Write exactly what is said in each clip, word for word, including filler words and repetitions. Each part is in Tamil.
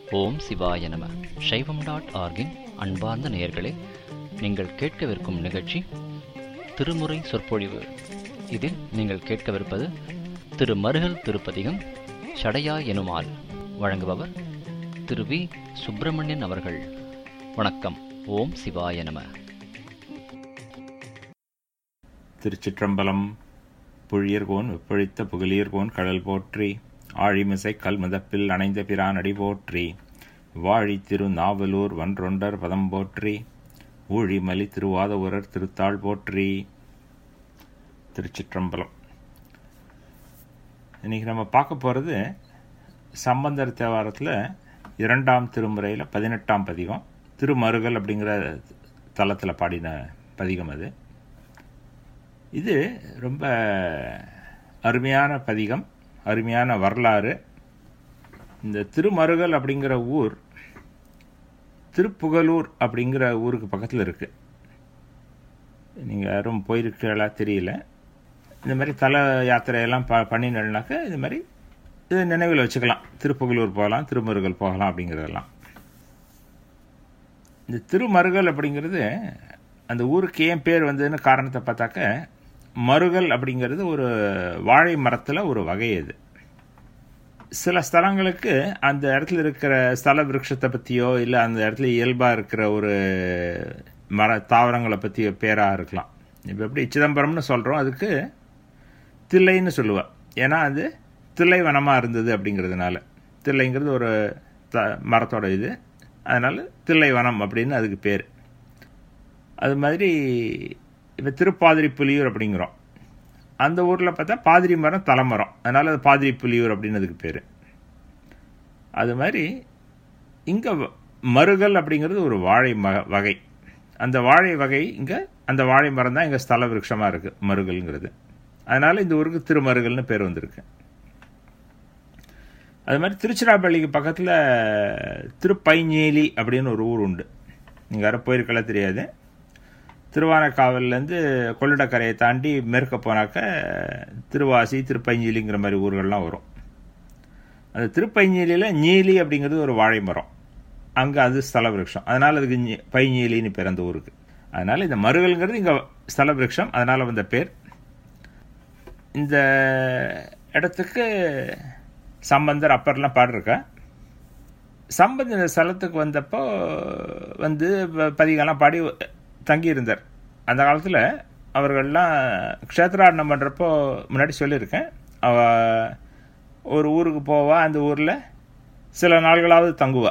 ஓம் சிவாய நம. சைவம் டாட் ஆர்கின் அன்பார்ந்த நேயர்களே, நீங்கள் கேட்கவிருக்கும் நிகழ்ச்சி திருமுறை சொற்பொழிவு. இதில் நீங்கள் கேட்கவிருப்பது திரு மருகல் திருப்பதிகம் சடையா எனுமால். வழங்குபவர் திரு வி சுப்பிரமணியன் அவர்கள். வணக்கம். ஓம் சிவாய நம. திருச்சிற்றம்பலம். புழியர்கோன் வெப்பொழித்த புகழியர்கோன் கடல் போற்றி, ஆழிமிசை கல் முதப்பில் அணைந்த பிரான் அடி போற்றி, வாழி திரு நாவலூர் வன்றொண்டர் பதம் போற்றி, ஊழிமலி திருவாதவூரர் திருத்தாள் போற்றி. திருச்சிற்றம்பலம். இன்னைக்கு நம்ம பார்க்க போகிறது சம்பந்தர் தேவாரத்தில் இரண்டாம் திருமுறையில் பதினெட்டாம் பதிகம், திருமருகல் அப்படிங்கிற தலத்தில் பாடின பதிகம். அது இது ரொம்ப அருமையான பதிகம், அருமையான வரலாறு. இந்த திருமருகல் அப்படிங்கிற ஊர் திருப்புகலூர் அப்படிங்கிற ஊருக்கு பக்கத்தில் இருக்குது. நீங்கள் யாரும் போயிருக்கீங்களா தெரியல. இந்த மாதிரி தல யாத்திரையெல்லாம் ப பண்ணினாக்க இது மாதிரி இது நினைவில் வச்சுக்கலாம். திருப்புகலூர் போகலாம், திருமருகல் போகலாம் அப்படிங்கிறதெல்லாம். இந்த திருமருகல் அப்படிங்கிறது அந்த ஊருக்கு ஏன் பேர் வந்ததுன்னு காரணத்தை பார்த்தாக்க, மருகல் அப்படிங்கிறது ஒரு வாழை மரத்தில் ஒரு வகை. அது சில ஸ்தலங்களுக்கு அந்த இடத்துல இருக்கிற ஸ்தல விருட்சத்தை பற்றியோ இல்லை அந்த இடத்துல இயல்பாக இருக்கிற ஒரு மர தாவரங்களை பற்றியோ பேராக இருக்கலாம். இப்போ எப்படி சிதம்பரம்னு சொல்கிறோம், அதுக்கு தில்லைன்னு சொல்லுவாள். ஏன்னா அது தில்லை வனமாக இருந்தது அப்படிங்கிறதுனால. தில்லைங்கிறது ஒரு த மரத்தோட இது, அதனால் தில்லை வனம் அப்படின்னு அதுக்கு பேர். அது மாதிரி இப்போ திருப்பாதிரி புலியூர் அப்படிங்கிறோம். அந்த ஊரில் பார்த்தா பாதிரி மரம் தலைமரம், அதனால் அது பாதிரி புலியூர் அப்படின்னு அதுக்கு பேர். அது மாதிரி இங்கே மருகல் அப்படிங்கிறது ஒரு வாழை ம வகை. அந்த வாழை வகை இங்கே அந்த வாழை மரம் தான் இங்கே ஸ்தல விருட்சமாக இருக்குது, மருகல்ங்கிறது. அதனால் இந்த ஊருக்கு திருமருகல்னு பேர் வந்திருக்கு. அது மாதிரி திருச்சிராப்பள்ளிக்கு பக்கத்தில் திருப்பைஞ்சேலி அப்படின்னு ஒரு ஊர் உண்டு. நீங்கள் யாரும் போயிருக்கலாம் தெரியாது. திருவானைக்காவல்லேருந்து கொள்ளிடக்கரையை தாண்டி மேற்க போனாக்க திருவாசி, திருப்பைஞ்சேலிங்கிற மாதிரி ஊர்கள்லாம் வரும். அந்த திருப்பைஞ்சேலியில் நீலி அப்படிங்கிறது ஒரு வாழை மரம், அங்கே அது ஸ்தல விருட்சம். அதனால் அதுக்கு பைஞ்சேலின்னு பேர் அந்த ஊருக்கு. அதனால் இந்த மருகல்ங்கிறது இங்கே ஸ்தல விருட்சம், அதனால் வந்த பேர். இந்த இடத்துக்கு சம்பந்தர் அப்பர்லாம் பாடிருக்க. சம்பந்தர் இந்த ஸ்தலத்துக்கு வந்தப்போ வந்து பதிகெல்லாம் பாடி தங்கியிருந்தார். அந்த காலத்தில் அவர்கள்லாம் க்ஷேத்ராடனம் பண்ணுறப்போ முன்னாடி சொல்லியிருக்கேன், அவ ஒரு ஊருக்கு போவா, அந்த ஊரில் சில நாள்களாவது தங்குவா.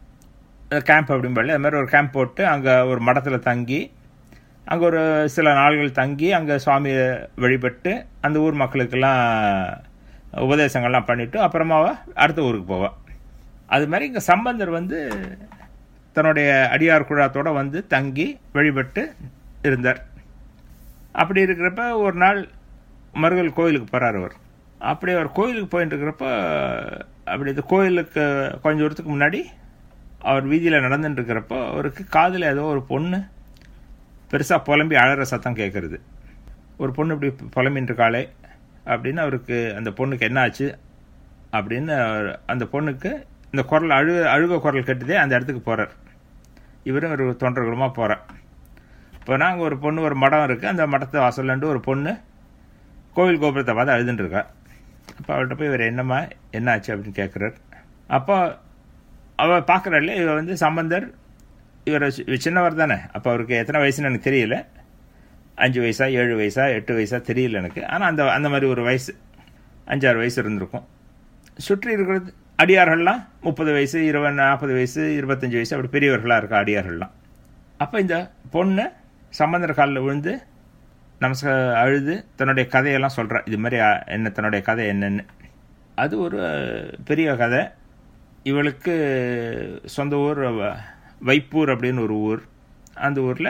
கேம்ப் அப்படிம்பாள். அது மாதிரி ஒரு கேம்ப் போட்டு அங்கே ஒரு மடத்தில் தங்கி அங்கே ஒரு சில நாள்கள் தங்கி அங்கே சுவாமியை வழிபட்டு அந்த ஊர் மக்களுக்கெல்லாம் உபதேசங்கள்லாம் பண்ணிவிட்டு அப்புறமாவா அடுத்த ஊருக்கு போவாள். அது மாதிரி இங்கே சம்பந்தர் வந்து தன்னுடைய அடியார் குழாத்தோடு வந்து தங்கி வழிபட்டு இருந்தார். அப்படி இருக்கிறப்ப ஒரு நாள் மருகல் கோயிலுக்கு போகிறார் அவர். அப்படி அவர் கோயிலுக்கு போயிட்டு இருக்கிறப்ப அப்படி இந்த கோயிலுக்கு கொஞ்சம் தூரத்துக்கு முன்னாடி அவர் வீதியில் நடந்துட்டு இருக்கிறப்போ அவருக்கு காதில் ஏதோ ஒரு பொண்ணு பெருசாக புலம்பி அழகிற சத்தம் கேட்குறது. ஒரு பொண்ணு இப்படி புலம்பின்னு இருக்காளே அப்படின்னு அவருக்கு அந்த பொண்ணுக்கு என்ன ஆச்சு அப்படின்னு அந்த பொண்ணுக்கு இந்த குரல் அழு அழுக குரல் கட்டுதே அந்த இடத்துக்கு போகிறார். இவரும் ஒரு தொண்டர்களுமாக போகிறார். இப்போ நாங்கள் ஒரு பொண்ணு, ஒரு மடம் இருக்குது, அந்த மடத்தை வாசல்லண்டு ஒரு பொண்ணு கோவில் கோபுரத்தை பார்த்து அழுதுன்ட்ருக்கா. அப்போ அவள்கிட்ட போய் இவர் என்னம்மா என்ன ஆச்சு அப்படின்னு கேட்குறார். அப்போ அவள் பார்க்குறாள், இவர் வந்து சம்பந்தர், இவர் சின்னவர் தானே. அப்போ அவருக்கு எத்தனை வயசுன்னு எனக்கு தெரியல, அஞ்சு வயசா ஏழு வயசா எட்டு வயசா தெரியல எனக்கு. ஆனால் அந்த அந்த மாதிரி ஒரு வயசு, அஞ்சாறு வயசு இருந்திருக்கும். சுற்றி இருக்கிறது அடியார்கள்லாம் முப்பது வயசு இருபது நாற்பது வயசு இருபத்தஞ்சி வயசு அப்படி பெரியவர்களாக இருக்கா அடியார்கள்லாம். அப்போ இந்த பொண்ணு சம்பந்தர் காலில் விழுந்து நமஸ்க அழுது தன்னுடைய கதையெல்லாம் சொல்கிறா. இது மாதிரி என்ன தன்னுடைய கதை என்னென்னு. அது ஒரு பெரிய கதை. இவளுக்கு சொந்த ஊர் வைப்பூர் அப்படின்னு ஒரு ஊர். அந்த ஊரில்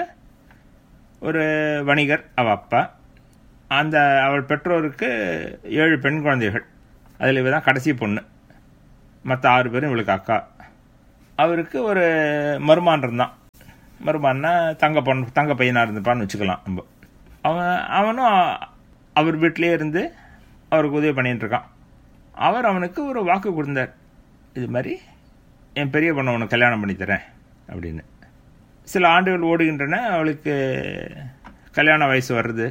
ஒரு வணிகர் அவள் அப்பா. அந்த அவள் பெற்றோருக்கு ஏழு பெண் குழந்தைகள், அதில் இவ தான் கடைசி பொண்ணு. மற்ற ஆறு பேரும் இவளுக்கு அக்கா. அவருக்கு ஒரு மருமான் இருந்தான். மருமான்னா தங்க பொண்ணு தங்க பையனாக இருந்துப்பான்னு வச்சுக்கலாம் நம்ம. அவன் அவனும் அவர் வீட்டிலே இருந்து அவருக்கு உதவி பண்ணிகிட்டு இருக்கான். அவர் அவனுக்கு ஒரு வாக்கு கொடுத்தார். இது மாதிரி என் பெரிய பொண்ணை உனக்கு கல்யாணம் பண்ணித்தரேன் அப்படின்னு. சில ஆண்டுகள் ஓடுகின்றன, அவளுக்கு கல்யாண வயசு வருது.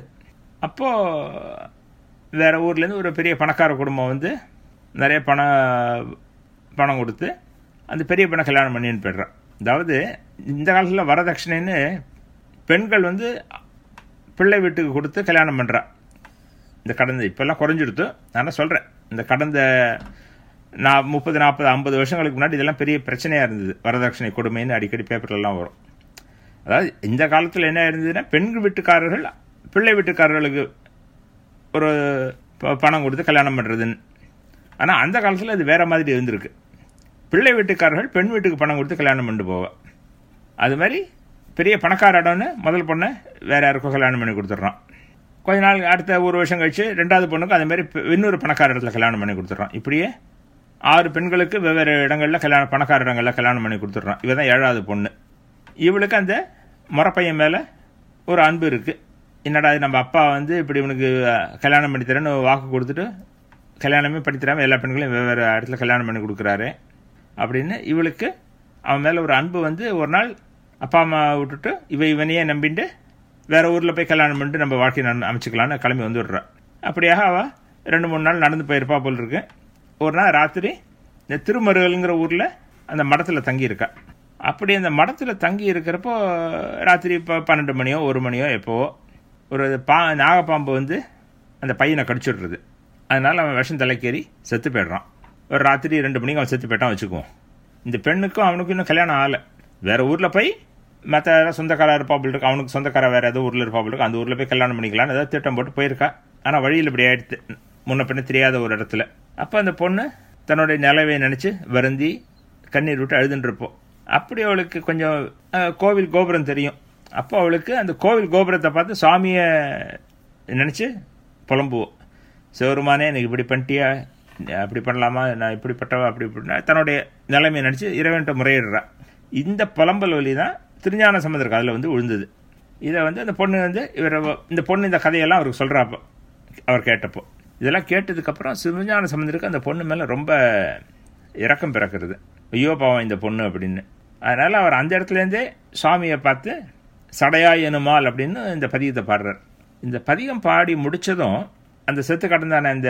அப்போது வேறு ஊர்லேருந்து ஒரு பெரிய பணக்கார குடும்பம் வந்து நிறைய பணம் பணம் கொடுத்து அந்த பெரிய பெண்ணை கல்யாணம் பண்ணின்னு போய்ட்றான். அதாவது இந்த காலத்தில் வரதட்சணைன்னு பெண்கள் வந்து பிள்ளை வீட்டுக்கு கொடுத்து கல்யாணம் பண்ணுறான். இந்த கடந்த இப்போல்லாம் குறைஞ்சிடுத்து. நான் சொல்கிறேன், இந்த கடந்த நான் முப்பது நாற்பது ஐம்பது வருஷங்களுக்கு முன்னாடி இதெல்லாம் பெரிய பிரச்சனையாக இருந்தது. வரதட்சணை கொடுமைன்னு அடிக்கடி பேப்பர்லாம் வரும். அதாவது இந்த காலத்தில் என்ன இருந்ததுன்னா, பெண்கள் வீட்டுக்காரர்கள் பிள்ளை வீட்டுக்காரர்களுக்கு ஒரு பணம் கொடுத்து கல்யாணம் பண்ணுறதுன்னு. ஆனால் அந்த காலத்தில் அது வேறு மாதிரி இருந்திருக்கு. பிள்ளை வீட்டுக்காரர்கள் பெண் வீட்டுக்கு பணம் கொடுத்து கல்யாணம் பண்ணிட்டு போவேன். அது மாதிரி பெரிய பணக்கார இடம்னு முதல் பொண்ணை வேறு யாருக்கோ கல்யாணம் பண்ணி கொடுத்துட்றான். கொஞ்ச நாள் அடுத்த ஒரு வருஷம் கழிச்சு ரெண்டாவது பொண்ணுக்கு அதே மாதிரி இன்னொரு பணக்கார இடத்துல கல்யாணம் பண்ணி கொடுத்துட்றான். இப்படியே ஆறு பெண்களுக்கு வெவ்வேறு இடங்களில் கல்யாணம் பணக்கார இடங்களில் கல்யாணம் பண்ணி கொடுத்துட்றான். இவ தான் ஏழாவது பொண்ணு. இவளுக்கு அந்த முறப்பையன் மேலே ஒரு அன்பு இருக்குது. என்னடா நம்ம அப்பா வந்து இப்படி இவனுக்கு கல்யாணம் பண்ணித்தரேன்னு வாக்கு கொடுத்துட்டு கல்யாணமே பண்ணித்தராமல் எல்லா பெண்களையும் வெவ்வேறு இடத்துல கல்யாணம் பண்ணி கொடுக்குறாரு அப்படின்னு இவளுக்கு அவன் மேலே ஒரு அன்பு வந்து ஒரு நாள் அப்பா அம்மா விட்டுட்டு இவ இவனையே நம்பிட்டு வேறு ஊரில் போய் கல்யாணம் பண்ணிட்டு நம்ம வாழ்க்கையை அமைச்சிக்கலான்னு கிளம்பி வந்து விடுறான். அப்படியாக அவள் ரெண்டு மூணு நாள் நடந்து போயிருப்பா போல் இருக்கு. ஒரு நாள் ராத்திரி இந்த திருமருகல்ங்கிற ஊரில் அந்த மடத்தில் தங்கியிருக்கா. அப்படி அந்த மடத்தில் தங்கி இருக்கிறப்போ ராத்திரி இப்போ பன்னெண்டு மணியோ ஒரு மணியோ எப்போவோ ஒரு பா நாகப்பாம்பு வந்து அந்த பையனை கடிச்சுடுறது. அதனால் அவன் விஷம் தலைக்கேறி செத்து போய்ட்றான். ஒரு ராத்திரி ரெண்டு மணிக்கு அவன் செத்து போய்ட்டான் வச்சுக்குவோம். இந்த பெண்ணுக்கும் அவனுக்கும் இன்னும் கல்யாணம் ஆகலை. வேறு ஊரில் போய் மற்ற ஏதாவது சொந்தக்காராக இருப்பாப்பில் இருக்கு, அவனுக்கு சொந்தக்கார வேறு ஏதோ ஊரில் இருப்பாப்பில் இருக்கு, அந்த ஊரில் போய் கல்யாணம் பண்ணிக்கலான்னு ஏதாவது திட்டம் போட்டு போயிருக்கா. ஆனால் வழியில் இப்படி ஆயிடுத்து, முன்ன பின்ன தெரியாத ஒரு இடத்துல. அப்போ அந்த பொண்ணு தன்னுடைய நிலவை நினச்சி வருந்தி கண்ணீர் விட்டு அழுதுன்றிருப்போம். அப்படி அவளுக்கு கொஞ்சம் கோவில் கோபுரம் தெரியும். அப்போ அவளுக்கு அந்த கோவில் கோபுரத்தை பார்த்து சாமியை நினச்சி புலம்புவோம். சிவருமானே எனக்கு இப்படி பண்ணிட்டியா, அப்படி பண்ணலாமா, நான் இப்படிப்பட்டவா அப்படி இப்படின்னா தன்னுடைய நிலைமையை நினச்சி இறைவன்ட்ட முறையிடுறான். இந்த புலம்பல் வழி தான் திருஞான சம்பந்தர் காதில் வந்து விழுந்தது. இதை வந்து அந்த பொண்ணு வந்து இவர் இந்த பொண்ணு இந்த கதையெல்லாம் அவருக்கு சொல்கிறாப்போ அவர் கேட்டப்போ இதெல்லாம் கேட்டதுக்கப்புறம் திருஞான சம்பந்தருக்கு அந்த பொண்ணு மேலே ரொம்ப இரக்கம் பிறக்கிறது. ஐயோ பாவம் இந்த பொண்ணு அப்படின்னு. அதனால் அவர் அந்த இடத்துலேருந்தே சுவாமியை பார்த்து சடையாய் எனுமால் அப்படின்னு இந்த பதிகத்தை பாடுறார். இந்த பதிகம் பாடி முடித்ததும் அந்த செத்து கடந்தான அந்த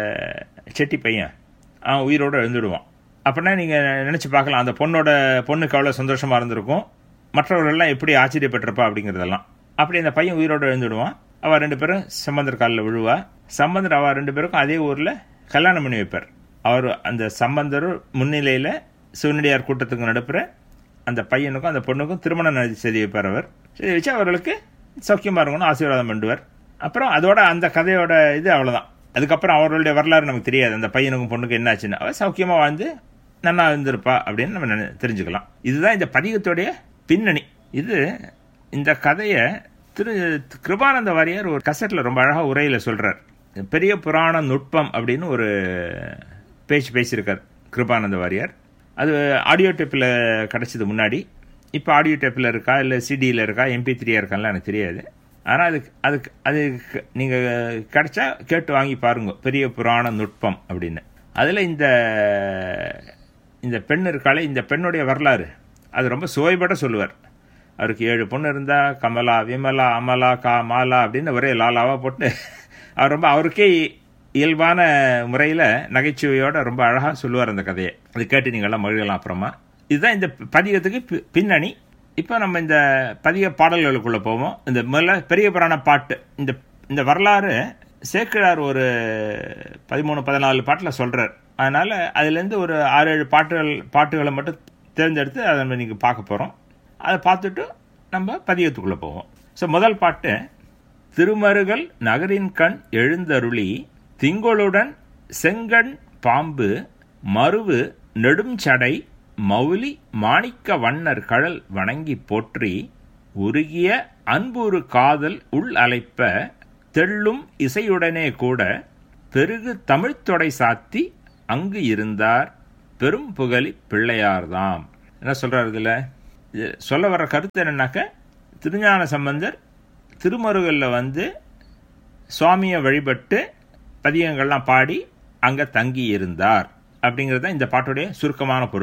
செட்டி பையன் அவன் உயிரோடு எழுந்துடுவான். அப்படின்னா நீங்கள் நினச்சி பார்க்கலாம் அந்த பொண்ணோட பொண்ணுக்கு அவ்வளோ சந்தோஷமாக இருந்திருக்கும், மற்றவர்கள்லாம் எப்படி ஆச்சரியப்பட்டிருப்பா அப்படிங்கிறதெல்லாம். அப்படி அந்த பையன் உயிரோடு எழுந்துடுவான். அவள் ரெண்டு பேரும் சம்பந்தர் காலில் விழுவா. சம்பந்தர் அவள் ரெண்டு பேருக்கும் அதே ஊரில் கல்யாணம் பண்ணி வைப்பார். அவர் அந்த சம்பந்தர் முன்னிலையில் சிவனடியார் கூட்டத்துக்கு நடுப்புற அந்த பையனுக்கும் அந்த பொண்ணுக்கும் திருமணம் செய்து வைப்பார். அவர் செய்து வச்சு அவர்களுக்கு சௌக்கியமாக இருக்கணும்னு ஆசீர்வாதம் பண்ணுவார். அப்புறம் அதோட அந்த கதையோட இது அவ்வளோதான். அதுக்கப்புறம் அவர்களுடைய வரலாறு நமக்கு தெரியாது. அந்த பையனுக்கும் பொண்ணுக்கும் என்ன ஆச்சுன்னு, அவள் சௌக்கியமாக வாழ்ந்து நன்னா இருந்திருப்பா அப்படின்னு நம்ம தெரிஞ்சுக்கலாம். இதுதான் இந்த பதிகத்துடைய பின்னணி. இது இந்த கதையை திரு கிருபானந்த வாரியார் ஒரு கசட்டில் ரொம்ப அழகாக உரையில் சொல்கிறார். பெரிய புராண நுட்பம் அப்படின்னு ஒரு பேச்சு பேசியிருக்கார் கிருபானந்த வாரியார். அது ஆடியோ டேப்பில் கிடச்சது முன்னாடி. இப்போ ஆடியோ டேப்பில் இருக்கா இல்லை சிடியில் இருக்கா எம்பி த்ரீயாக இருக்கான்லாம் எனக்கு தெரியாது. ஆனால் அதுக்கு அதுக்கு அதுக்கு நீங்கள் கிடச்சா கேட்டு வாங்கி பாருங்க, பெரிய புராண நுட்பம் அப்படின்னு. அதில் இந்த இந்த பெண் இருக்காளே, இந்த பெண்ணுடைய வரலாறு அது ரொம்ப சுவைபட சொல்லுவார். அவருக்கு ஏழு பொண்ணு இருந்தால் கமலா விமலா அமலா கா மாலா அப்படின்னு ஒரே லாலாவாக போட்டு அவர் ரொம்ப அவருக்கே இயல்பான முறையில் நகைச்சுவையோடு ரொம்ப அழகாக சொல்லுவார் அந்த கதையை. அது கேட்டு நீங்கள்லாம் மகிழலாம். அப்புறமா இதுதான் இந்த பதிகத்துக்கு பின்னணி. இப்போ நம்ம இந்த பதிக பாடல்களுக்குள்ளே போவோம். இந்த முதல்ல பெரிய புராண பாட்டு, இந்த இந்த வரலாறு சேக்கிழார் ஒரு பதிமூணு பதினாலு பாட்டில் சொல்கிறார். அதனால் அதுலேருந்து ஒரு ஆறு ஏழு பாட்டுகள் பாட்டுகளை மட்டும் தேர்ந்தெடுத்து அதை நம்ம நீங்கள் பார்க்க போகிறோம். அதை பார்த்துட்டு நம்ம பதிகத்துக்குள்ளே போவோம். ஸோ முதல் பாட்டு, திருமருகல் நகரின் கண் எழுந்தருளி திங்களுடன் செங்கண் பாம்பு மருவு நெடுஞ்சடை மௌலி மாணிக்க வண்ணர் கழல் வணங்கி போற்றி உருகிய அன்புரு காதல் உள் அலைப்ப தெள்ளும் இசையுடனே கூட பெருகு தமிழ்த்தொடை சாத்தி அங்கு இருந்தார் பெரும் புகழி பிள்ளையார்தாம். என்ன சொல்றாரு இதில்? சொல்ல வர்ற கருத்து என்னன்னாக்க, திருஞான சம்பந்தர் திருமருகலில் வந்து சுவாமியை வழிபட்டு பதிகங்கள்லாம் பாடி அங்கே தங்கி இருந்தார் அப்படிங்கிறது தான் இந்த பாட்டுடைய சுருக்கமான பொருள்.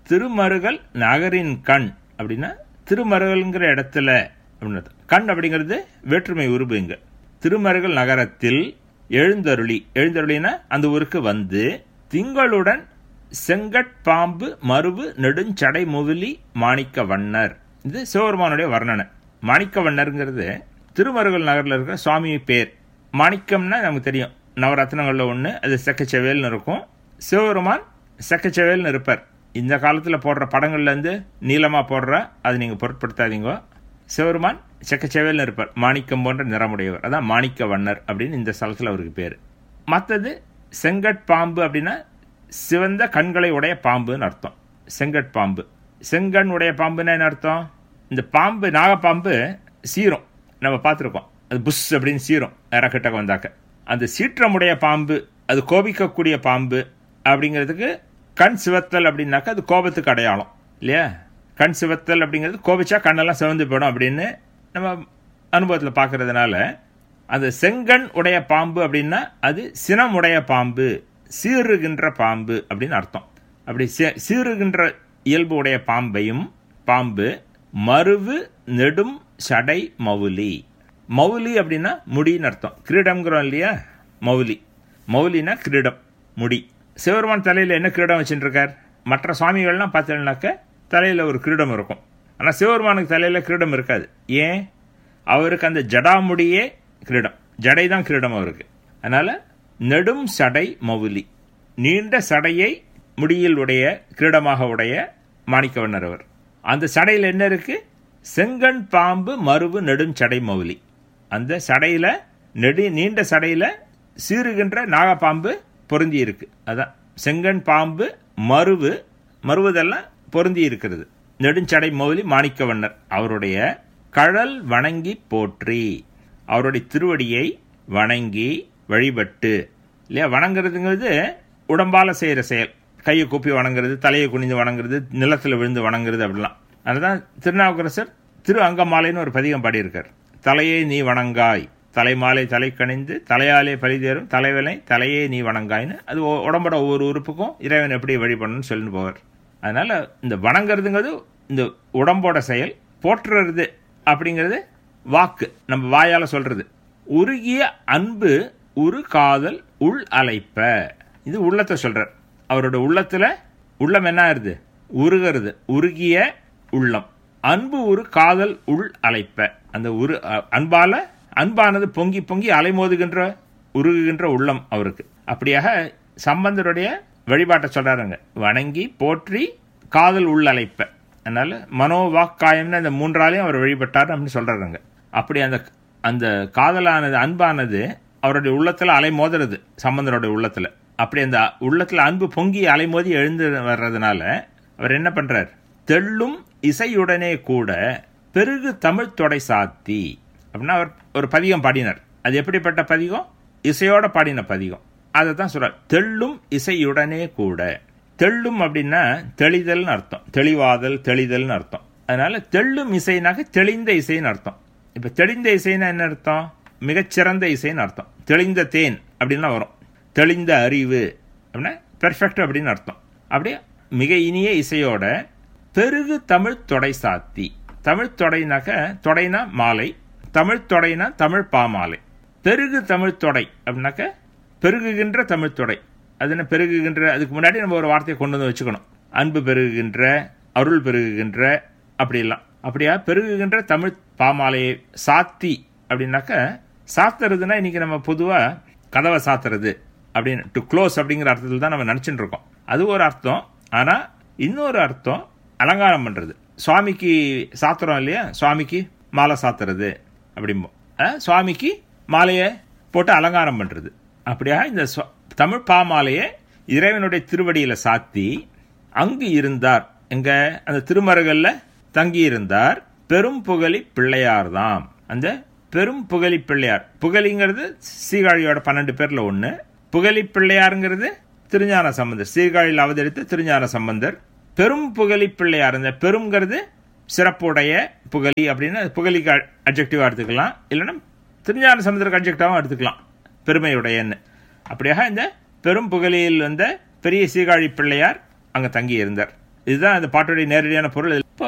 திருமருகல் நகரின் கண் அப்படின்னா திருமருகல்ங்கிற இடத்துல அப்படின்றது. கண் அப்படிங்கிறது வேற்றுமை உருபு. இங்க திருமருகல் நகரத்தில் எழுந்தருளி, எழுந்தருளினா அந்த ஊருக்கு வந்து, திங்களுடன் செங்கட்பாம்பு மருவு நெடுஞ்சடை முவிலி மாணிக்க வண்ணர். இது சிவபெருமானுடைய வர்ணனை. மாணிக்க வண்ணருங்கிறது திருமருகல் நகரில் இருக்கிற சுவாமி பேர். மாணிக்கம்னா நமக்கு தெரியும், நவரத்னங்களில் ஒன்று, அது செக்கச்செவேல்னு இருக்கும். சிவபெருமான் செக்கச்செவேல்னு இருப்பார். இந்த காலத்தில் போடுற படங்கள்லேருந்து நீளமாக போடுற அது நீங்கள் பொருட்படுத்தாதீங்க. சிவபெருமான் செக்கச்செவேல்னு இருப்பார், மாணிக்கம் போன்ற நிறமுடையவர். அதான் மாணிக்க வண்ணர் அப்படின்னு இந்த ஸ்தலத்தில் அவருக்கு பேர். மற்றது செங்கட்பாம்பு அப்படின்னா சிவந்த கண்களை உடைய பாம்புன்னு அர்த்தம். செங்கட்பாம்பு, செங்கண் உடைய பாம்புன்னா என்ன அர்த்தம்? இந்த பாம்பு, நாகப்பாம்பு சீரும், நம்ம பார்த்துருக்கோம். அது புஷ் அப்படின்னு சீரும் இறக்கிட்ட வந்தாக்க. அந்த சீற்றமுடைய பாம்பு, அது கோபிக்கக்கூடிய பாம்பு அப்படிங்கிறதுக்கு கண் சிவத்தல் அப்படின்னாக்கா அது கோபத்துக்கு அடையாளம் இல்லையா? கண் சிவத்தல் அப்படிங்கிறது கோபிச்சா கண்ணெல்லாம் சிவந்து போயிடும் அப்படின்னு நம்ம அனுபவத்தில் பார்க்கறதுனால, அந்த செங்கண் உடைய பாம்பு அப்படின்னா அது சினமுடைய பாம்பு, சீறுகின்ற பாம்பு அப்படின்னு அர்த்தம். அப்படி சீறுகின்ற இயல்பு உடைய பாம்பையும் பாம்பு மருவு நெடும் சடை மவுலி. மவுலி அப்படின்னா முடின்னு அர்த்தம். கிரீடம்ங்கிறோம் இல்லையா? மவுலி, மவுலினா கிரீடம், முடி. சிவபெருமான் தலையில் என்ன கிரீடம் வச்சுட்டு இருக்கார்? மற்ற சுவாமிகள்லாம் பார்த்தீங்கன்னாக்க தலையில் ஒரு கிரீடம் இருக்கும். ஆனால் சிவபெருமானுக்கு தலையில் கிரீடம் இருக்காது. ஏன்? அவருக்கு அந்த ஜடாமுடியே கிரீடம், ஜடை தான் கிரீடம் அவருக்கு. அதனால் நெடும் சடை மவுலி, நீண்ட சடையை முடியில் உடைய கிரீடமாக உடைய மாணிக்கவண்ணர் அவர். அந்த சடையில் என்ன இருக்கு? செங்கண் பாம்பு மருவு நெடும் சடை மவுலி. அந்த சடையில், நெடு நீண்ட சடையில் சீறுகின்ற நாகப்பாம்பு பொருந்தி இருக்கு. அதான் செங்கண் பாம்பு மருவு, மருவதெல்லாம் பொருந்தி இருக்கிறது. நெடுஞ்சடை மௌலி மாணிக்கவண்ணர் அவருடைய கழல் வணங்கி போற்றி, அவருடைய திருவடியை வணங்கி வழிபட்டு இல்லையா? வணங்குறதுங்கிறது உடம்பால செய்கிற செயல். கையை கூப்பி வணங்குறது, தலையை குனிந்து வணங்குறது, நிலத்தில் விழுந்து வணங்குறது அப்படிலாம். அதுதான் திருநாவுக்கரசர் திரு அங்கமாலைன்னு ஒரு பதிகம் பாடியிருக்கார். தலையை நீ வணங்காய், தலைமாலை தலை கணிந்து தலையாலே பரிதேறும் தலைவனை தலையே நீ வணங்காய்னு அது உடம்போட ஒவ்வொரு உறுப்புக்கும் இறைவன் எப்படி வழிபடணும்னு சொல்லிட்டு போவார். அதனால இந்த வணங்குறதுங்கிறது இந்த உடம்போட செயல். போற்றுறது அப்படிங்கிறது வாக்கு, நம்ம வாயால சொல்றது. உருகிய அன்பு உரு காதல் உள் அலைப்ப, இது உள்ளத்தை சொல்றார். அவரோட உள்ளத்துல உள்ளம் என்ன ஆயிருது? உருகிறது, உருகிய உள்ளம். அன்பு ஒரு காதல் உள் அலைப்ப, அந்த உரு அன்பால, அன்பானது பொங்கி பொங்கி அலைமோதுகின்ற உருகுகின்ற உள்ளம் அவருக்கு. அப்படியாக சம்பந்தருடைய வழிபாட்டை சொல்றாருங்க. வணங்கி போற்றி காதல் உள் அலைப்ப. அதனால மனோ வாக்காயம்னு அந்த மூன்றாலையும் அவர் வழிபட்டார் அப்படின்னு சொல்றாருங்க. அப்படி அந்த அந்த காதலானது, அன்பானது அவருடைய உள்ளத்துல அலைமோதுறது, சம்பந்தருடைய உள்ளத்துல. அப்படி அந்த உள்ளத்துல அன்பு பொங்கி அலைமோதி எழுந்து வர்றதுனால அவர் என்ன பண்றார்? தெள்ளும் இசையுடனே கூட பெருகு தமிழ் தொடை சாத்தி அப்படின்னா அவர் ஒரு பதிகம் பாடினார். அது எப்படிப்பட்ட பதிகம்? இசையோட பாடின பதிகம். அதை தான் சொல்றார், தெள்ளும் இசையுடனே கூட. தெள்ளும் அப்படின்னா தெளிதல்னு அர்த்தம், தெளிவாதல், தெளிதல்னு அர்த்தம். அதனால தெள்ளும் இசைனாக்க தெளிந்த இசைன்னு அர்த்தம். இப்ப தெளிந்த இசைன்னா என்ன அர்த்தம்? மிகச்சிறந்த இசைன்னு அர்த்தம். தெளிந்த தேன் அப்படின்னா வரும். தெளிந்த அறிவு அப்படின்னா பெர்ஃபெக்ட் அப்படின்னு அர்த்தம். அப்படியே மிக இனிய இசையோட பெருகு தமிழ் தொடை சாத்தி. தமிழ் தொடைனாக்க, தொடைனா மாலை, தமிழ் தொடைனா தமிழ் பாமாலை. பெருகு தமிழ் தொடை அப்படின்னாக்க பெருகுகின்ற தமிழ் தொடை. அது என்ன பெருகுகின்ற? அதுக்கு முன்னாடி நம்ம ஒரு வார்த்தையை கொண்டு வந்து வச்சுக்கணும். அன்பு பெருகுகின்ற, அருள் பெருகுகின்ற, அப்படிலாம். அப்படியா பெருகுகின்ற தமிழ் பாமாலையை சாத்தி அப்படின்னாக்க, சாத்துறதுன்னா இன்னைக்கு நம்ம பொதுவா கதவை சாத்துறது அப்படின்னு, டு க்ளோஸ் அப்படிங்கிற அர்த்தத்தில் தான் நம்ம நினைச்சுட்டு இருக்கோம். அது ஒரு அர்த்தம். ஆனா இன்னொரு அர்த்தம் அலங்காரம் பண்றது. சுவாமிக்கு சாத்துறோம் இல்லையா? சுவாமிக்கு மாலை சாத்துறது அப்படிம்போம். சுவாமிக்கு மாலையை போட்டு அலங்காரம் பண்றது. அப்படியா இந்த தமிழ் பாமாலையை இறைவனுடைய திருவடியில சாத்தி அங்கு இருந்தார். எங்க? அந்த திருமருகல்ல தங்கி இருந்தார். பெரும் புகழி பிள்ளையார் தாம். அந்த பெரும் புகழி பிள்ளையார், புகழிங்கிறது சீர்காழியோட பன்னெண்டு பேர்ல ஒண்ணு. புகழி பிள்ளையாருங்கிறது திருஞான சம்பந்தர், சீர்காழியில் அவதரித்த திருஞான சம்பந்தர். பெரும் புகழி பிள்ளையார், இந்த பெரும்ங்கிறது சிறப்புடைய புகழி அப்படின்னு புகழிக்கு அட்ஜெக்டிவா எடுத்துக்கலாம், இல்லைன்னா திருஞான சம்பந்தருக்கு அட்ஜெக்டிவாகவும் எடுத்துக்கலாம், பெருமையுடையன்னு. அப்படியாக இந்த பெரும் புகழியில் வந்த பெரிய சீர்காழி பிள்ளையார் அங்க தங்கி இருந்தார். இதுதான் அந்த பாட்டுடைய நேரடியான பொருள். இப்போ